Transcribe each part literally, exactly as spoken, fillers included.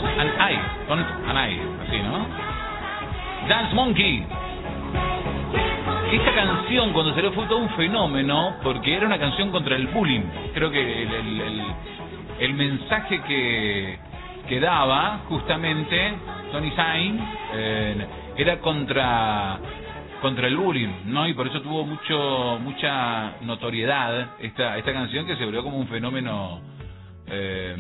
Dance and I, Dance and I, así, ¿no? Dance Monkey. Esta canción cuando salió fue todo un fenómeno porque era una canción contra el bullying. Creo que el, el, el, el mensaje que, que daba justamente Tony Sain eh, era contra contra el bullying, ¿no? Y por eso tuvo mucho mucha notoriedad esta esta canción que se volvió como un fenómeno eh,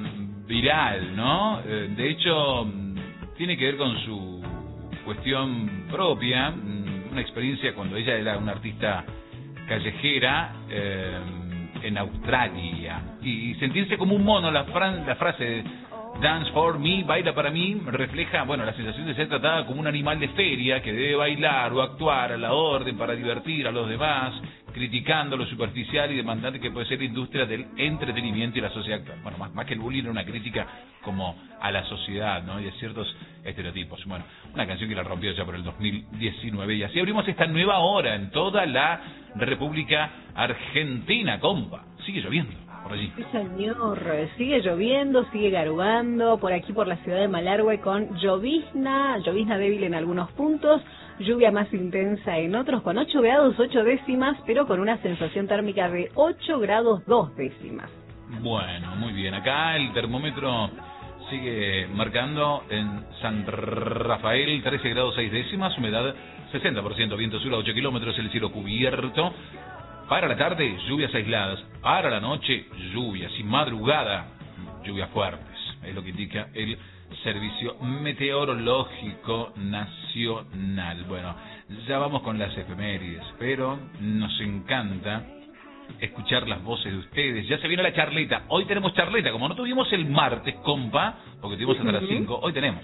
viral, ¿no? Eh, de hecho tiene que ver con su cuestión propia, una experiencia cuando ella era una artista callejera eh, en Australia y, y sentirse como un mono. La, fran, la frase Dance for me, baila para mí, refleja, bueno, la sensación de ser tratada como un animal de feria que debe bailar o actuar a la orden para divertir a los demás, criticando lo superficial y demandante que puede ser la industria del entretenimiento y la sociedad actual. Bueno, más, más que el bullying, era una crítica como a la sociedad, ¿no? Y a ciertos estereotipos. Bueno, una canción que la rompió ya por el dos mil diecinueve. Y así abrimos esta nueva hora en toda la República Argentina, compa. Sigue lloviendo por allí. Sí, señor. Sigue lloviendo, sigue garugando. Por aquí, por la ciudad de Malargüe, con llovizna, llovizna débil en algunos puntos, lluvia más intensa en otros, con ocho grados ocho décimas, pero con una sensación térmica de ocho grados dos décimas. Bueno, muy bien. Acá el termómetro sigue marcando en San Rafael trece grados seis décimas, humedad sesenta por ciento, viento sur a ocho kilómetros, el cielo cubierto. Para la tarde, lluvias aisladas. Para la noche, lluvias. Y madrugada, lluvias fuertes. Es lo que indica el Servicio Meteorológico Nacional. Bueno, ya vamos con las efemérides, pero nos encanta escuchar las voces de ustedes. Ya se viene la charleta. Hoy tenemos charleta. Como no tuvimos el martes, compa, porque tuvimos hasta las cinco, hoy tenemos.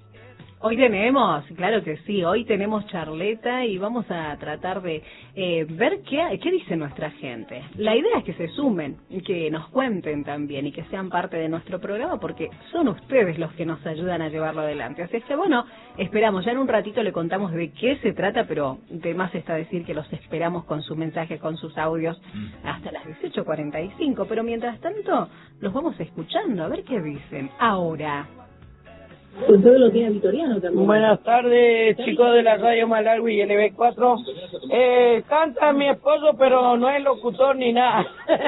Hoy tenemos, claro que sí, hoy tenemos charleta y vamos a tratar de eh, ver qué, qué dice nuestra gente. La idea es que se sumen, que nos cuenten también y que sean parte de nuestro programa porque son ustedes los que nos ayudan a llevarlo adelante. Así es que bueno, esperamos, ya en un ratito le contamos de qué se trata, pero de más está decir que los esperamos con su mensaje, con sus audios hasta las dieciocho cuarenta y cinco, pero mientras tanto los vamos escuchando a ver qué dicen. Ahora... Pues todo lo tiene Vitoriano también. Buenas tardes, chicos de la radio Malargüe y L B cuatro. Eh, canta mi esposo, pero no es locutor ni nada.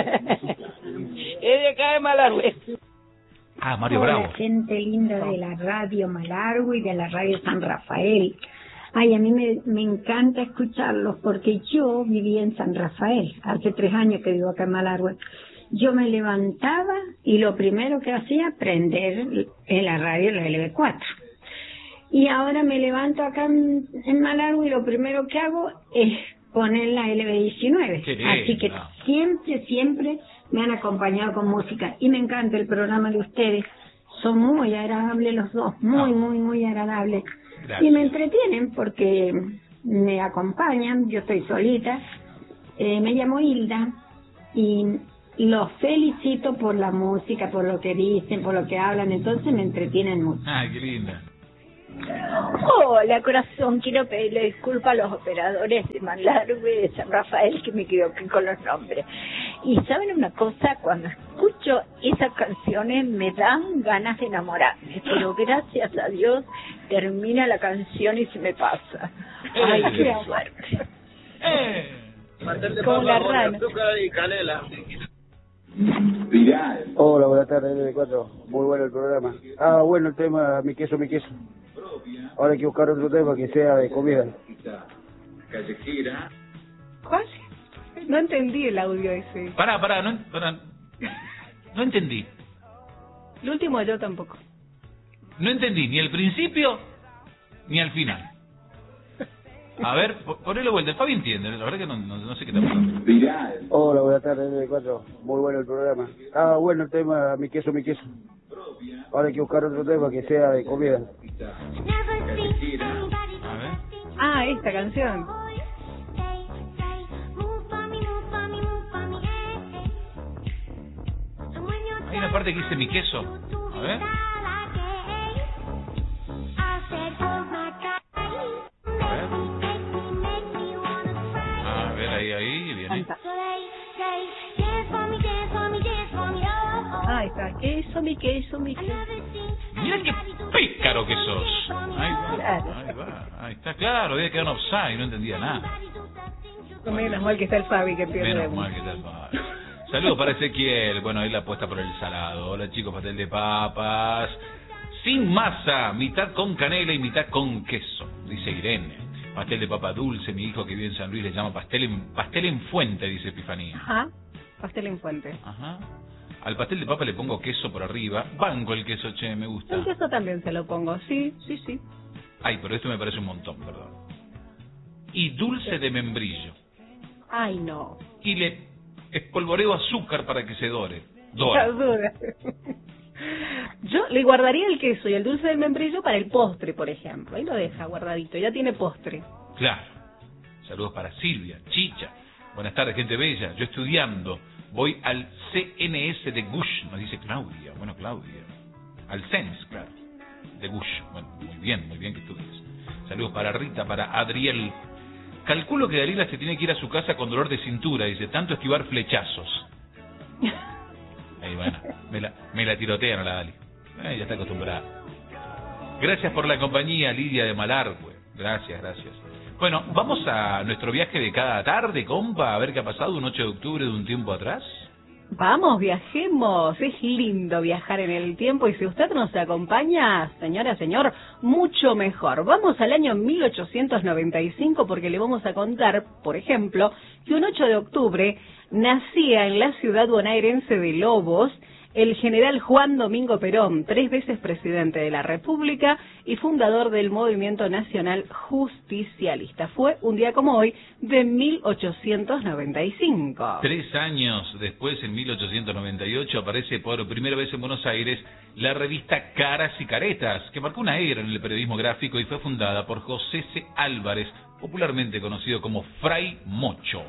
Es de acá de Malargüe. Ah, Mario Hola, Bravo. gente linda de la radio Malargüe y de la radio San Rafael. Ay, a mí me, me encanta escucharlos porque yo viví en San Rafael. Hace tres años que vivo acá en Malargüe. Yo me levantaba y lo primero que hacía, prender en la radio la L B cuatro. Y ahora me levanto acá en, en Malargüe y lo primero que hago es poner la L B diecinueve. Así que siempre, siempre me han acompañado con música. Y me encanta el programa de ustedes. Son muy agradables los dos, muy, muy, muy agradables. Gracias. Y me entretienen porque me acompañan, yo estoy solita. Eh, me llamo Hilda y... los felicito por la música, por lo que dicen, por lo que hablan, entonces me entretienen mucho. Ay, qué linda. Hola, corazón, quiero pedirle disculpas a los operadores de Malargüe, de San Rafael, que me equivoqué con los nombres. Y ¿saben una cosa? Cuando escucho esas canciones me dan ganas de enamorarme, pero gracias a Dios termina la canción y se me pasa. Ay, qué suerte. Eh. Con la rana. Y canela. Hola, buenas tardes, L B cuatro. Muy bueno el programa. Ah, bueno el tema, mi queso, mi queso. Ahora hay que buscar otro tema que sea de comida. Callejera. ¿Cuál? No entendí el audio ese. Pará, pará, no, pará. No entendí. El último yo tampoco. No entendí ni el principio ni al final. A ver, ponelo vuelta. Fabi entiende, la verdad que no, no, no sé qué está pasando. Hola, buenas tardes, L B cuatro. Muy bueno el programa. Ah, bueno el tema, mi queso, mi queso. Ahora hay que buscar otro tema que sea de comida. A ver. Ah, esta canción. Hay una parte que dice mi queso. A ver. A ver, ahí, ahí, viene. Ah, está. Queso, mi queso, mi queso. Mira pícaro que sos. Ahí va, Claro. ahí va, ahí está claro, había quedado en offside, no entendía nada. Menos mal que está el Fabi que entiende. Menos mal que está el Fabi. Saludos para Ezequiel, bueno, ahí la apuesta por el salado. Hola chicos, pastel de papas. Sin masa, mitad con canela y mitad con queso, dice Irene. Pastel de papa dulce, mi hijo que vive en San Luis le llama pastel en, pastel en fuente, dice Epifanía. Ajá, pastel en fuente. Ajá. Al pastel de papa le pongo queso por arriba. Banco el queso, che, me gusta. El queso también se lo pongo, sí, sí, sí. Ay, pero esto me parece un montón, perdón. Y dulce de membrillo. Ay, no. Y le espolvoreo azúcar para que se dore. La Dora. duda. Yo le guardaría el queso y el dulce del membrillo para el postre, por ejemplo. Ahí lo deja guardadito, ya tiene postre. Claro. Saludos para Silvia, Chicha. Buenas tardes, gente bella. Yo estudiando. Voy al C N S de Gush, nos dice Claudia. Bueno, Claudia. Al C E N S, claro. De Gush. Bueno, muy bien, muy bien que estudies. Saludos para Rita, para Adriel. Calculo que Dalila se tiene que ir a su casa con dolor de cintura, dice, tanto esquivar flechazos. Ahí, bueno, me la, me la tirotean a la Dali. Eh, ya está acostumbrada. Gracias por la compañía, Lidia de Malargüe. Gracias, gracias. Bueno, vamos a nuestro viaje de cada tarde, compa, a ver qué ha pasado un ocho de octubre de un tiempo atrás. Vamos, viajemos. Es lindo viajar en el tiempo y si usted nos acompaña, señora, señor, mucho mejor. Vamos al año mil ochocientos noventa y cinco porque le vamos a contar, por ejemplo, que un ocho de octubre nacía en la ciudad bonaerense de Lobos el general Juan Domingo Perón, tres veces presidente de la República y fundador del Movimiento Nacional Justicialista. Fue un día como hoy de mil ochocientos noventa y cinco. Tres años después, en mil ochocientos noventa y ocho, aparece por primera vez en Buenos Aires la revista Caras y Caretas, que marcó una era en el periodismo gráfico y fue fundada por José C. Álvarez, popularmente conocido como Fray Mocho.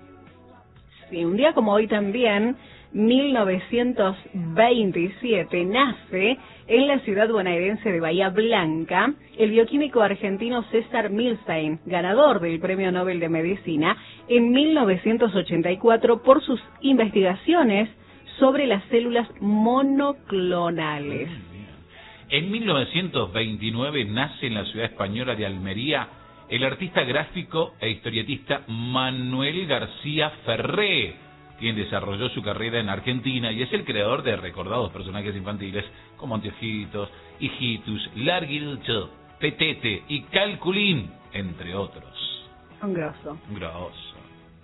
Sí, un día como hoy también, mil novecientos veintisiete, nace en la ciudad bonaerense de Bahía Blanca el bioquímico argentino César Milstein, ganador del Premio Nobel de Medicina en mil novecientos ochenta y cuatro por sus investigaciones sobre las células monoclonales. En mil novecientos veintinueve nace en la ciudad española de Almería el artista gráfico e historietista Manuel García Ferré, quien desarrolló su carrera en Argentina y es el creador de recordados personajes infantiles como Anteojitos, Hijitus, Larguilcho, Petete y Calculín, entre otros. Un grosso. Grosso.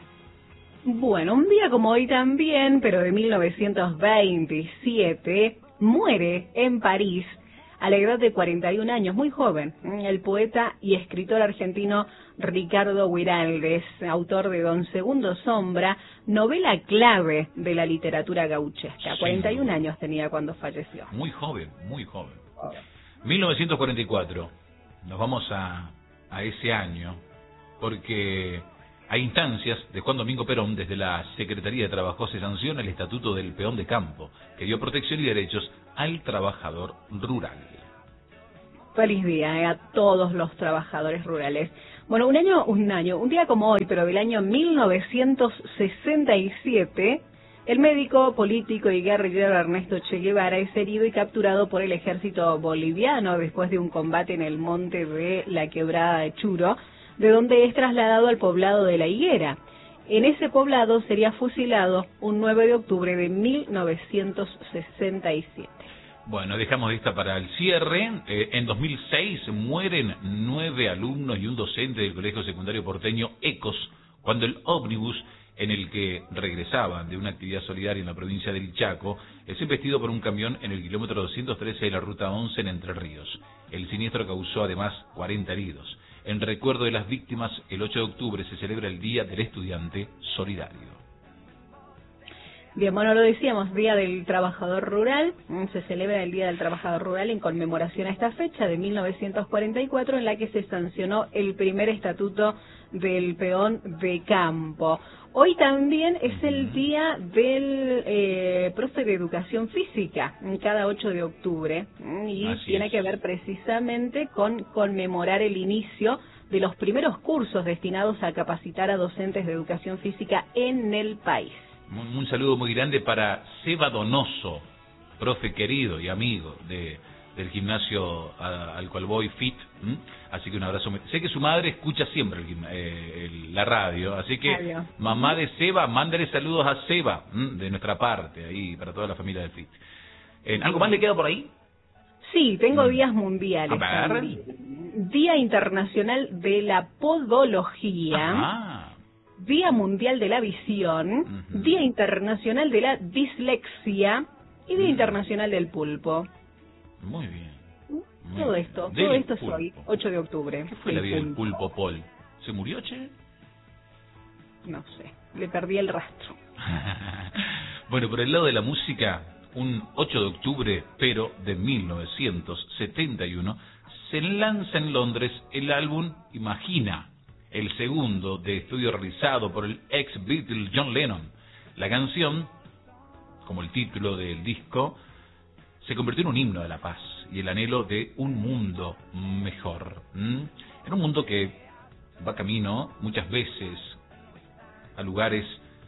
Bueno, un día como hoy también, pero de mil novecientos veintisiete, muere en París, a la edad de cuarenta y un años, muy joven, el poeta y escritor argentino Ricardo Guiraldes, autor de Don Segundo Sombra, novela clave de la literatura gauchesca. Sí. cuarenta y un años tenía cuando falleció. Muy joven, muy joven. mil novecientos cuarenta y cuatro. Nos vamos a, a ese año, porque a instancias de Juan Domingo Perón, desde la Secretaría de Trabajo se sanciona el Estatuto del Peón de Campo, que dio protección y derechos al trabajador rural. Feliz día eh, a todos los trabajadores rurales. Bueno, un año, un año, un día como hoy, pero del año mil novecientos sesenta y siete, el médico, político y guerrillero Ernesto Che Guevara es herido y capturado por el ejército boliviano después de un combate en el monte de la Quebrada de Churo, de donde es trasladado al poblado de La Higuera. En ese poblado sería fusilado un nueve de octubre de mil novecientos sesenta y siete. Bueno, dejamos esta para el cierre. Eh, en dos mil seis mueren nueve alumnos y un docente del Colegio Secundario Porteño Ecos, cuando el ómnibus en el que regresaban de una actividad solidaria en la provincia del Chaco es embestido por un camión en el kilómetro doscientos trece de la ruta once en Entre Ríos. El siniestro causó además cuarenta heridos. En recuerdo de las víctimas, el ocho de octubre se celebra el Día del Estudiante Solidario. Bien, bueno, lo decíamos, Día del Trabajador Rural. Se celebra el Día del Trabajador Rural en conmemoración a esta fecha de mil novecientos cuarenta y cuatro, en la que se sancionó el primer estatuto del peón de campo. Hoy también es el Día del eh, Profe de Educación Física, cada ocho de octubre, y Así tiene es. que ver precisamente con conmemorar el inicio de los primeros cursos destinados a capacitar a docentes de educación física en el país. Un, un saludo muy grande para Seba Donoso, profe querido y amigo de, del gimnasio a, al cual voy, Fit. ¿m? Así que un abrazo. Sé que su madre escucha siempre el, eh, el, la radio, así que Adiós. mamá de Seba, mándale saludos a Seba, ¿m? de nuestra parte, ahí para toda la familia del Fit. Eh, ¿Algo más le queda por ahí? Sí, tengo Mm. días mundiales. A ver. también. Día Internacional de la Podología. Ajá. Día Mundial de la Visión, Ujú. Día Internacional de la Dislexia y Día Mm. Internacional del Pulpo. Muy bien. Muy Todo bien. esto, Del todo esto pulpo. soy, ocho de octubre. ¿Qué fue El la vida del pulpo. pulpo Paul? ¿Se murió, che? No sé, le perdí el rastro. Bueno, por el lado de la música, un ocho de octubre, pero de mil novecientos setenta y uno, se lanza en Londres el álbum Imagina, el segundo de estudio realizado por el ex Beatle John Lennon. La canción, como el título del disco, se convirtió en un himno de la paz y el anhelo de un mundo mejor. ¿m? En un mundo que va camino muchas veces a lugares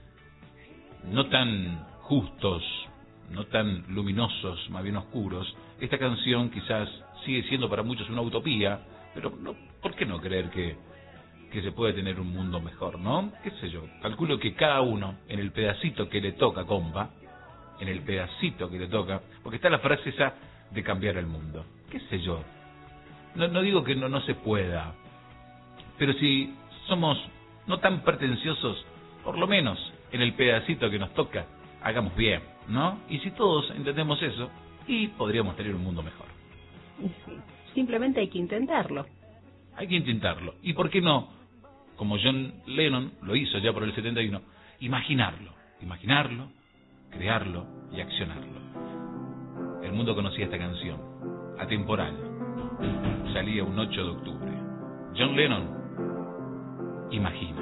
no tan justos, no tan luminosos, más bien oscuros. Esta canción quizás sigue siendo para muchos una utopía, pero no, ¿por qué no creer que, que se puede tener un mundo mejor, no? ¿Qué sé yo? Calculo que cada uno, en el pedacito que le toca, compa, en el pedacito que le toca, porque está la frase esa de cambiar el mundo. ¿Qué sé yo? No, no digo que no, no se pueda, pero si somos no tan pretenciosos, por lo menos en el pedacito que nos toca, hagamos bien, ¿no? Y si todos entendemos eso, y podríamos tener un mundo mejor. Y sí, simplemente hay que intentarlo. Hay que intentarlo. ¿Y por qué no? Como John Lennon lo hizo ya por el setenta y uno, imaginarlo, imaginarlo, crearlo y accionarlo. El mundo conocía esta canción, atemporal, salía un ocho de octubre. John Lennon, Imagina.